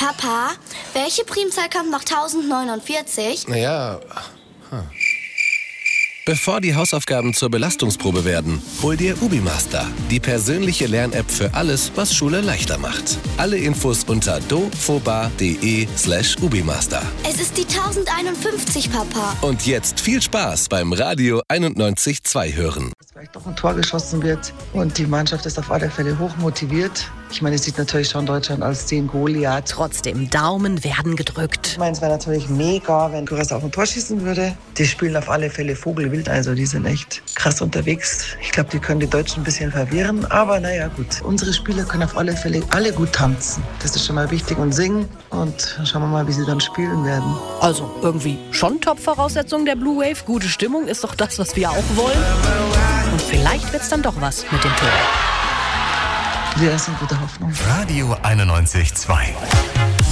Papa, welche Primzahl kommt nach 1049? Naja. Bevor die Hausaufgaben zur Belastungsprobe werden, hol dir UbiMaster, die persönliche Lern-App für alles, was Schule leichter macht. Alle Infos unter dofoba.de/UbiMaster. Es ist die 1051, Papa. Und jetzt viel Spaß beim Radio 91.2 hören. Dass vielleicht doch ein Tor geschossen wird und die Mannschaft ist auf alle Fälle hoch motiviert. Ich meine, es sieht natürlich schon Deutschland als den Goliath. Trotzdem, Daumen werden gedrückt. Ich meine, es wäre natürlich mega, wenn Curaçao auf ein Tor schießen würde. Die spielen auf alle Fälle Vogelwild, also die sind echt krass unterwegs. Ich glaube, die können die Deutschen ein bisschen verwirren, aber naja, gut. Unsere Spieler können auf alle Fälle alle gut tanzen. Das ist schon mal wichtig und singen und dann schauen wir mal, wie sie dann spielen werden. Also irgendwie schon Top-Voraussetzungen der Blue Wave. Gute Stimmung ist doch das, was wir auch wollen. Und vielleicht wird's dann doch was mit dem Tor. Wir sind gute Hoffnung. Radio 91.2.